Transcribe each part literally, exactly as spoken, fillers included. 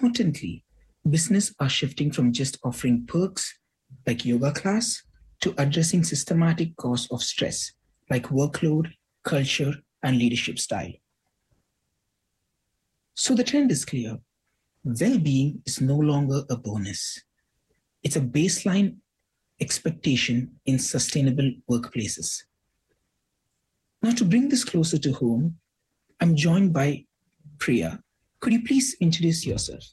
importantly, business are shifting from just offering perks like yoga class to addressing systematic cause of stress like workload, culture, and leadership style. So the trend is clear. Well-being is no longer a bonus. It's a baseline expectation in sustainable workplaces. Now, to bring this closer to home, I'm joined by Priya. Could you please introduce yourself?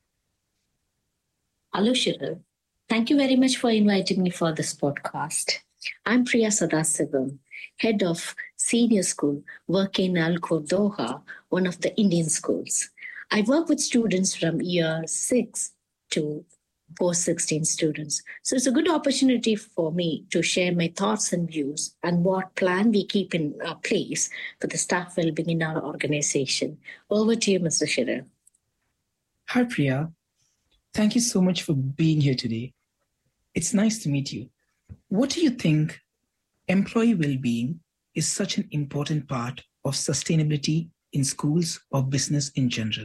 Hello, Shiral. Thank you very much for inviting me for this podcast. I'm Priya Sadasivam, head of senior school, working in Al Khor Doha, one of the Indian schools. I work with students from year six to post sixteen students. So it's a good opportunity for me to share my thoughts and views and what plan we keep in uh, place for the staff well-being in our organization. Over to you, Mister Shiral. Hi, Priya. Thank you so much for being here today. It's nice to meet you. What do you think employee well-being is such an important part of sustainability in schools or business in general?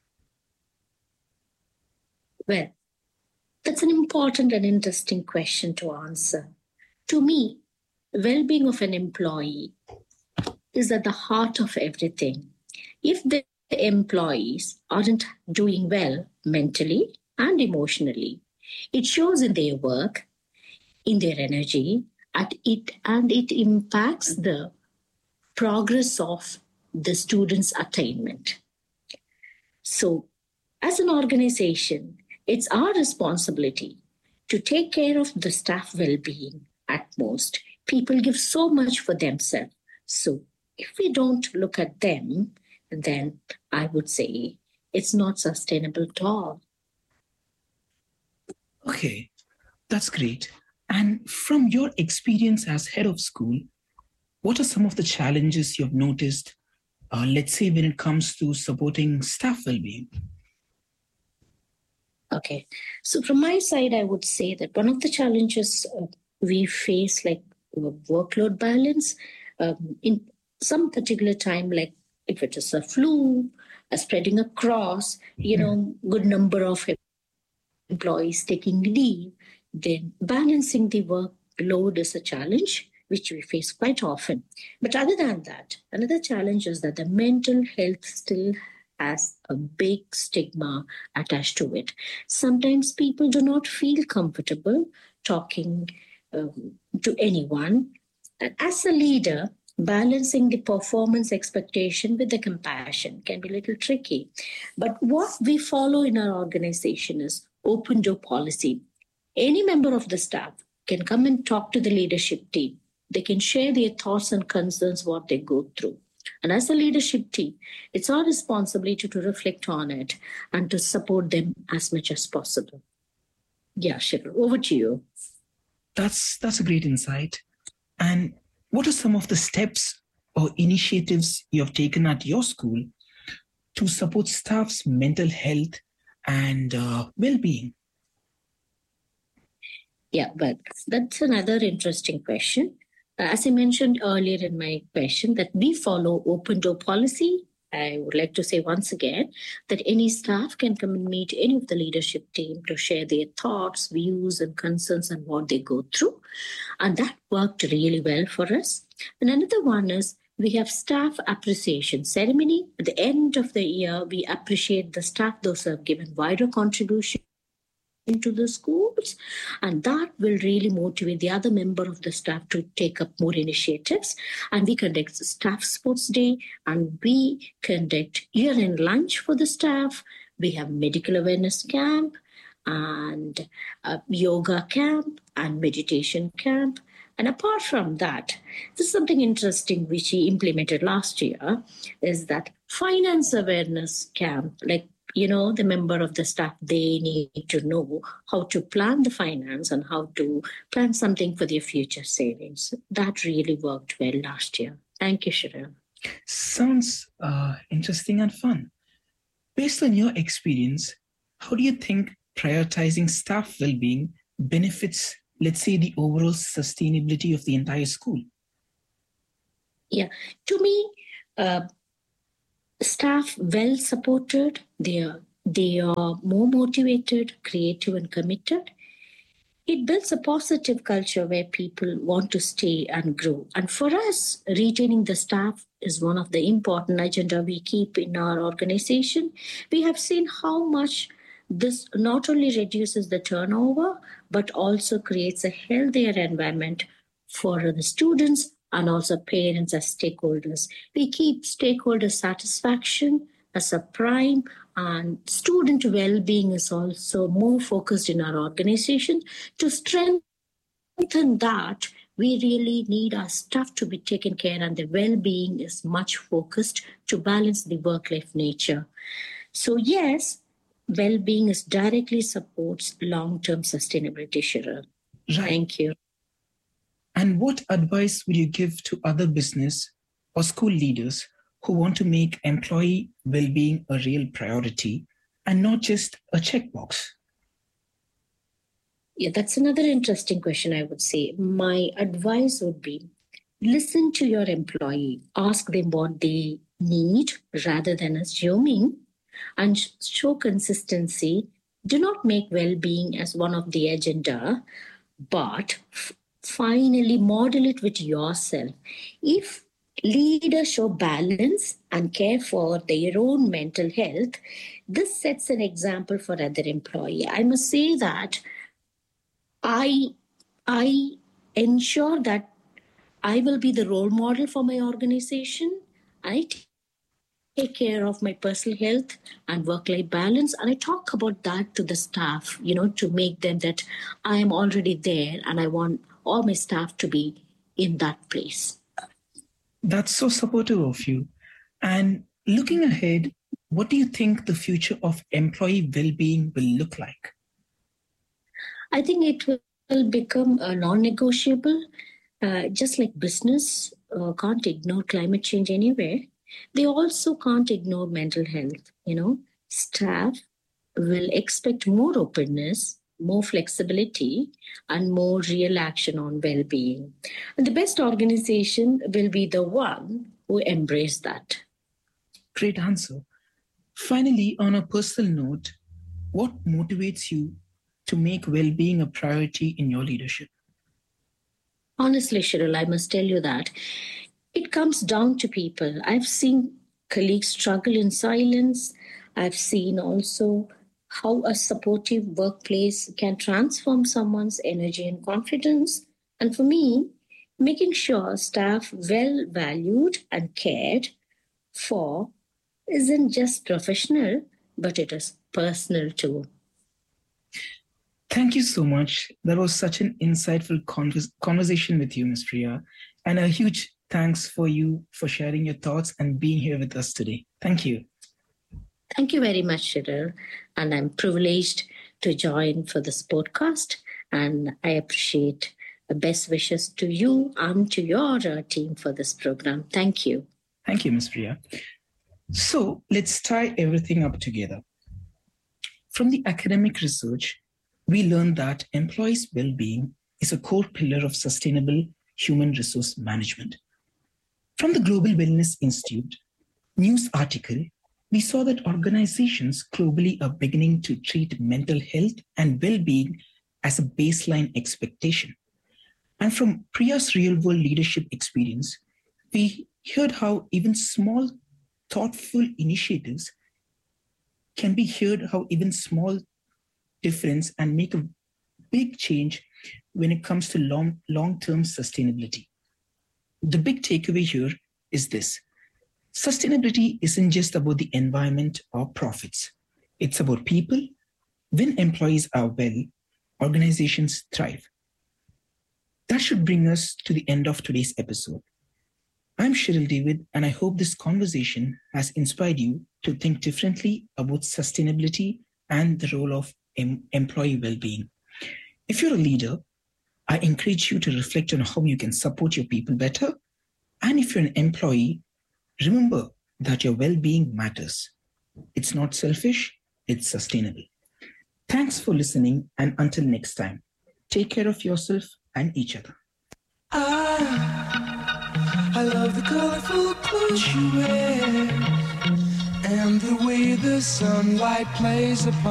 Well, that's an important and interesting question to answer. To me, well-being of an employee is at the heart of everything. If the employees aren't doing well mentally and emotionally, it shows in their work, in their energy, at it, and it impacts the progress of the students' attainment. So, as an organization, it's our responsibility to take care of the staff well-being at most. People give so much for themselves. So if we don't look at them, then I would say it's not sustainable at all. Okay, that's great. And from your experience as head of school, what are some of the challenges you've noticed, uh, let's say, when it comes to supporting staff well-being? Okay, so from my side, I would say that one of the challenges uh, we face, like uh, workload balance, um, in some particular time, like if it is a flu, a spreading across, you know, good number of employees taking leave, then balancing the workload is a challenge which we face quite often. But other than that, another challenge is that the mental health still has a big stigma attached to it. Sometimes people do not feel comfortable talking um, to anyone. And as a leader, balancing the performance expectation with the compassion can be a little tricky. But what we follow in our organization is open door policy. Any member of the staff can come and talk to the leadership team. They can share their thoughts and concerns, what they go through. And as a leadership team, it's our responsibility to reflect on it and to support them as much as possible. Yeah, Shival, over to you. That's, that's a great insight. And what are some of the steps or initiatives you have taken at your school to support staff's mental health and uh, well-being? Yeah, but that's another interesting question. As I mentioned earlier in my question, that we follow open door policy. I would like to say once again that any staff can come and meet any of the leadership team to share their thoughts, views, and concerns on what they go through. And that worked really well for us. And another one is we have staff appreciation ceremony. At the end of the year, we appreciate the staff, those who have given wider contribution into the schools, and that will really motivate the other member of the staff to take up more initiatives. And we conduct staff sports day, and we conduct year-end lunch for the staff. We have medical awareness camp and a yoga camp and meditation camp. And apart from that, this is something interesting which we implemented last year, is that finance awareness camp. Like, you know, the member of the staff, they need to know how to plan the finance and how to plan something for their future savings. That really worked well last year. Thank you, Shiral. Sounds uh, interesting and fun. Based on your experience, how do you think prioritizing staff well-being benefits, let's say, the overall sustainability of the entire school? Yeah, to me, uh, staff well supported, their They are more motivated, creative, and committed. It builds a positive culture where people want to stay and grow. And for us, retaining the staff is one of the important agenda we keep in our organization. We have seen how much this not only reduces the turnover, but also creates a healthier environment for the students and also parents as stakeholders. We keep stakeholder satisfaction as a prime, and student well-being is also more focused in our organization. To strengthen that, we really need our staff to be taken care, and the well-being is much focused to balance the work-life nature. So yes, well-being is directly supports long-term sustainability, Cheryl. Right. Thank you. And what advice would you give to other business or school leaders who want to make employee well-being a real priority and not just a checkbox? Yeah, that's another interesting question, I would say. My advice would be listen to your employee, ask them what they need rather than assuming, and show consistency. Do not make well-being as one of the agenda, but f- finally model it with yourself. If leaders show balance and care for their own mental health, this sets an example for other employees. I must say that I, I ensure that I will be the role model for my organization. I take care of my personal health and work-life balance, and I talk about that to the staff, you know, to make them that I am already there and I want all my staff to be in that place. That's so supportive of you. And looking ahead, what do you think the future of employee well-being will look like? I think it will become a non-negotiable, uh, just like business uh, can't ignore climate change anywhere. They also can't ignore mental health. You know, staff will expect more openness, more flexibility, and more real action on well-being. And the best organization will be the one who embrace that. Great answer. Finally, on a personal note, what motivates you to make well-being a priority in your leadership? Honestly, Cheryl, I must tell you that it comes down to people. I've seen colleagues struggle in silence. I've seen also how a supportive workplace can transform someone's energy and confidence. And for me, making sure staff well valued and cared for isn't just professional, but it is personal too. Thank you so much. That was such an insightful convers- conversation with you, Miz Priya. And a huge thanks for you for sharing your thoughts and being here with us today. Thank you. Thank you very much, Cheryl. And I'm privileged to join for this podcast. And I appreciate the best wishes to you and to your uh, team for this program. Thank you. Thank you, Miz Priya. So let's tie everything up together. From the academic research, we learned that employees' well-being is a core pillar of sustainable human resource management. From the Global Wellness Institute news article, we saw that organizations globally are beginning to treat mental health and well-being as a baseline expectation. And from Priya's real-world leadership experience, we heard how even small, thoughtful initiatives can be heard how even small difference and make a big change when it comes to long, long-term sustainability. The big takeaway here is this. Sustainability isn't just about the environment or profits. It's about people. When employees are well, organizations thrive. That should bring us to the end of today's episode. I'm Cheryl David, and I hope this conversation has inspired you to think differently about sustainability and the role of em- employee well-being. If you're a leader, I encourage you to reflect on how you can support your people better. And if you're an employee, remember that your well-being matters. It's not selfish, it's sustainable. Thanks for listening, and until next time, take care of yourself and each other. I, I love the colorful clothes you wear And the way the sunlight plays upon